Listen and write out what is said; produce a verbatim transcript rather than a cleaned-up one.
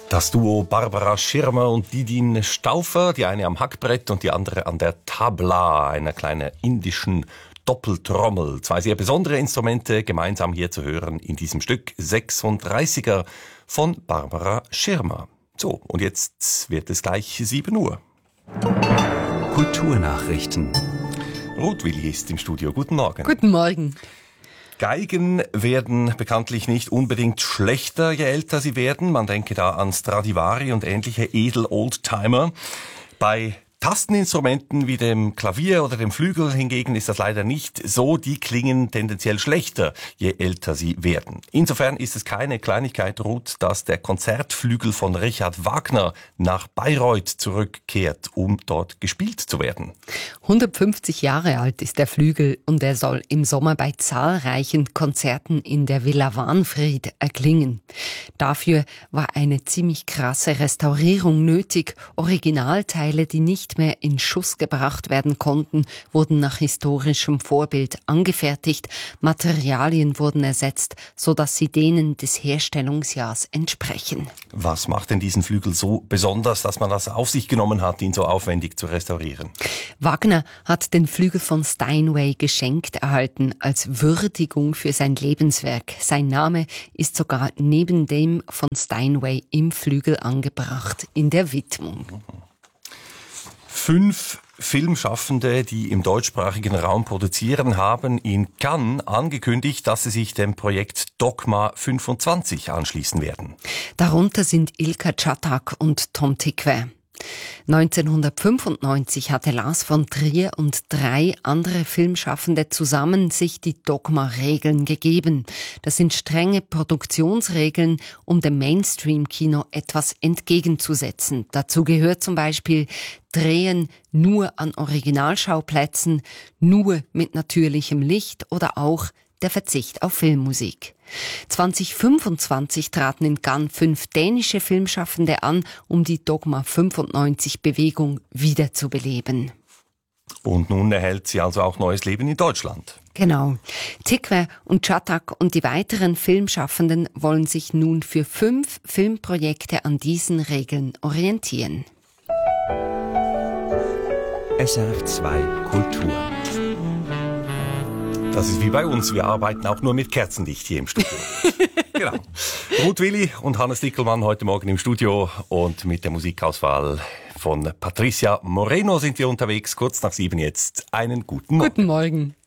Das Duo Barbara Schirmer und Didin Stauffer, die eine am Hackbrett und die andere an der Tabla, einer kleinen indischen Doppeltrommel. Zwei sehr besondere Instrumente, gemeinsam hier zu hören in diesem Stück sechsunddreißiger von Barbara Schirmer. So, und jetzt wird es gleich sieben Uhr. Kulturnachrichten. Ruth Willi ist im Studio. Guten Morgen. Guten Morgen. Geigen werden bekanntlich nicht unbedingt schlechter, je älter sie werden. Man denke da an Stradivari und ähnliche Edel-Oldtimer. Bei Tasteninstrumenten wie dem Klavier oder dem Flügel hingegen ist das leider nicht so. Die klingen tendenziell schlechter, je älter sie werden. Insofern ist es keine Kleinigkeit, Ruth, dass der Konzertflügel von Richard Wagner nach Bayreuth zurückkehrt, um dort gespielt zu werden. hundertfünfzig Jahre alt ist der Flügel und er soll im Sommer bei zahlreichen Konzerten in der Villa Wahnfried erklingen. Dafür war eine ziemlich krasse Restaurierung nötig. Originalteile, die nicht mehr in Schuss gebracht werden konnten, wurden nach historischem Vorbild angefertigt. Materialien wurden ersetzt, sodass sie denen des Herstellungsjahrs entsprechen. Was macht denn diesen Flügel so besonders, dass man das auf sich genommen hat, ihn so aufwendig zu restaurieren? Wagner hat den Flügel von Steinway geschenkt erhalten als Würdigung für sein Lebenswerk. Sein Name ist sogar neben dem von Steinway im Flügel angebracht in der Widmung. Fünf Filmschaffende, die im deutschsprachigen Raum produzieren, haben in Cannes angekündigt, dass sie sich dem Projekt Dogma fünfundzwanzig anschließen werden. Darunter sind Ilka Czatak und Tom Tykwer. neunzehnhundertfünfundneunzig hatte Lars von Trier und drei andere Filmschaffende zusammen sich die Dogma-Regeln gegeben. Das sind strenge Produktionsregeln, um dem Mainstream-Kino etwas entgegenzusetzen. Dazu gehört zum Beispiel Drehen nur an Originalschauplätzen, nur mit natürlichem Licht oder auch der Verzicht auf Filmmusik. zwanzig fünfundzwanzig traten in Cannes fünf dänische Filmschaffende an, um die Dogma fünfundneunzig Bewegung wiederzubeleben. Und nun erhält sie also auch neues Leben in Deutschland. Genau. Tykwer und Czatak und die weiteren Filmschaffenden wollen sich nun für fünf Filmprojekte an diesen Regeln orientieren. S R F zwei Kultur. Das ist wie bei uns, wir arbeiten auch nur mit Kerzenlicht hier im Studio. Genau. Ruth Willi und Hannes Dickelmann heute Morgen im Studio und mit der Musikauswahl von Patricia Moreno sind wir unterwegs, kurz nach sieben jetzt. Einen guten Morgen. Guten Morgen.